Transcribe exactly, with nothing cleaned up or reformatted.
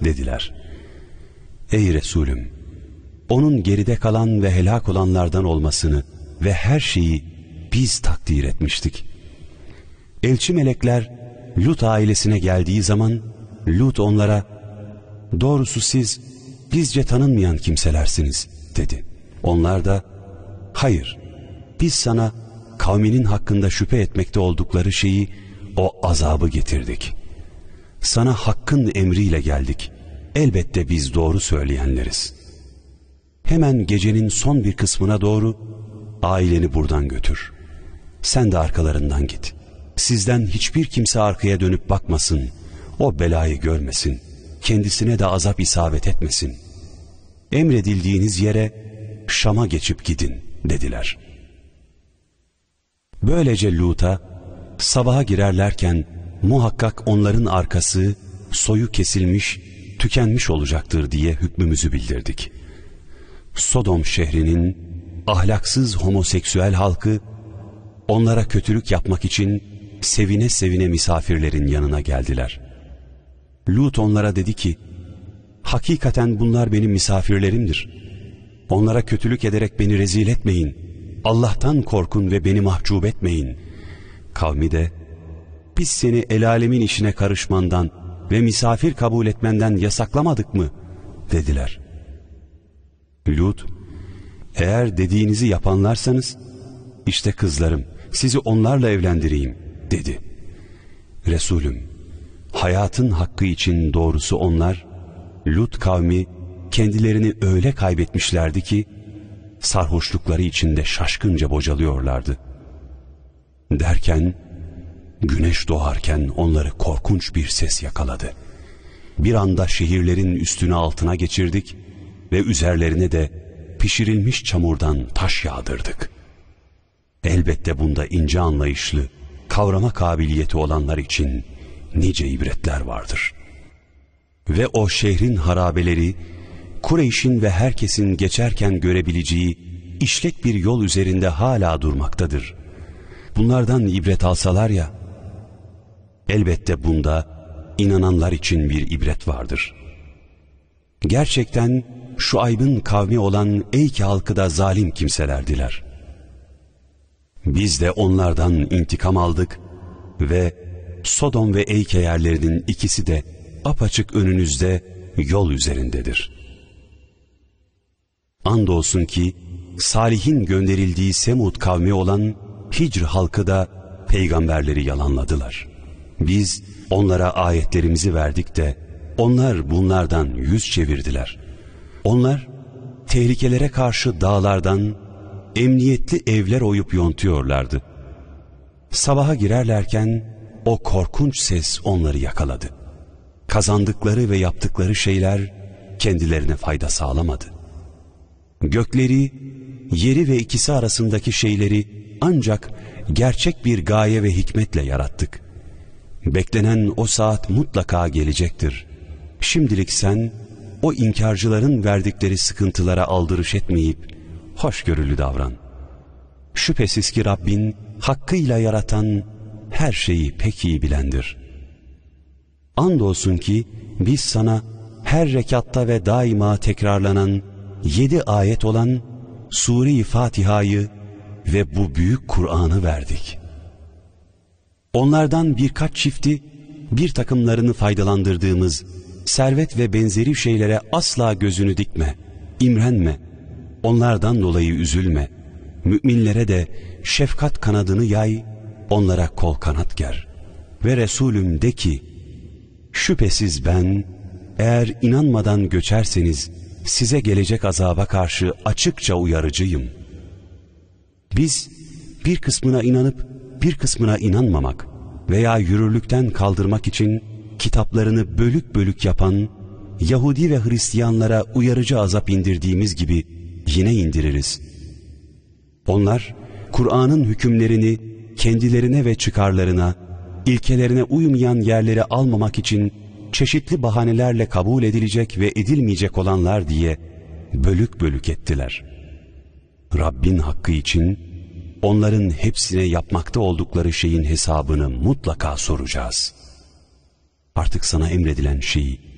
dediler. Ey Resulüm! Onun geride kalan ve helak olanlardan olmasını ve her şeyi biz takdir etmiştik. Elçi melekler Lut ailesine geldiği zaman Lut onlara, doğrusu siz bizce tanınmayan kimselersiniz dedi. Onlar da, hayır, biz sana kavminin hakkında şüphe etmekte oldukları şeyi, o azabı getirdik. Sana hakkın emriyle geldik. Elbette biz doğru söyleyenleriz. Hemen gecenin son bir kısmına doğru aileni buradan götür. Sen de arkalarından git. Sizden hiçbir kimse arkaya dönüp bakmasın. O belayı görmesin. Kendisine de azap isabet etmesin. Emredildiğiniz yere Şam'a geçip gidin dediler. Böylece Lut'a sabaha girerlerken muhakkak onların arkası soyu kesilmiş, tükenmiş olacaktır diye hükmümüzü bildirdik. Sodom şehrinin ahlaksız homoseksüel halkı onlara kötülük yapmak için sevine sevine misafirlerin yanına geldiler. Lut onlara dedi ki, hakikaten bunlar benim misafirlerimdir. Onlara kötülük ederek beni rezil etmeyin. Allah'tan korkun ve beni mahcup etmeyin. Kavmi de, biz seni el alemin işine karışmandan ve misafir kabul etmenden yasaklamadık mı? dediler. Lut, eğer dediğinizi yapanlarsanız, işte kızlarım, sizi onlarla evlendireyim dedi. Resulüm, hayatın hakkı için doğrusu onlar, Lut kavmi kendilerini öyle kaybetmişlerdi ki, sarhoşlukları içinde şaşkınca bocalıyorlardı. Derken, güneş doğarken onları korkunç bir ses yakaladı. Bir anda şehirlerin üstüne altına geçirdik ve üzerlerine de pişirilmiş çamurdan taş yağdırdık. Elbette bunda ince anlayışlı, kavrama kabiliyeti olanlar için nice ibretler vardır. Ve o şehrin harabeleri, Kureyş'in ve herkesin geçerken görebileceği işlek bir yol üzerinde hala durmaktadır. Bunlardan ibret alsalar ya, elbette bunda inananlar için bir ibret vardır. Gerçekten Şuayb'ın kavmi olan Eyke halkı da zalim kimselerdiler. Biz de onlardan intikam aldık ve Sodom ve Eyke yerlerinin ikisi de apaçık önünüzde yol üzerindedir. Andolsun ki Salih'in gönderildiği Semud kavmi olan Hicr halkı da peygamberleri yalanladılar. Biz onlara ayetlerimizi verdik de onlar bunlardan yüz çevirdiler. Onlar tehlikelere karşı dağlardan emniyetli evler oyup yontuyorlardı. Sabaha girerlerken o korkunç ses onları yakaladı. Kazandıkları ve yaptıkları şeyler kendilerine fayda sağlamadı. Gökleri, yeri ve ikisi arasındaki şeyleri ancak gerçek bir gaye ve hikmetle yarattık. Beklenen o saat mutlaka gelecektir. Şimdilik sen o inkarcıların verdikleri sıkıntılara aldırış etmeyip hoşgörülü davran. Şüphesiz ki Rabbin hakkıyla yaratan her şeyi pek iyi bilendir. Andolsun ki biz sana her rekatta ve daima tekrarlanan yedi ayet olan Sure-i Fatiha'yı ve bu büyük Kur'an'ı verdik. Onlardan birkaç çifti bir takımlarını faydalandırdığımız servet ve benzeri şeylere asla gözünü dikme, imrenme, onlardan dolayı üzülme. Müminlere de şefkat kanadını yay, onlara kol kanat ger. Ve Resulüm de ki, şüphesiz ben, eğer inanmadan göçerseniz, size gelecek azaba karşı açıkça uyarıcıyım. Biz bir kısmına inanıp bir kısmına inanmamak veya yürürlükten kaldırmak için kitaplarını bölük bölük yapan Yahudi ve Hristiyanlara uyarıcı azap indirdiğimiz gibi yine indiririz. Onlar Kur'an'ın hükümlerini kendilerine ve çıkarlarına, ilkelerine uymayan yerlere almamak için çeşitli bahanelerle kabul edilecek ve edilmeyecek olanlar diye bölük bölük ettiler. Rabbin hakkı için onların hepsine yapmakta oldukları şeyin hesabını mutlaka soracağız. Artık sana emredilen şeyi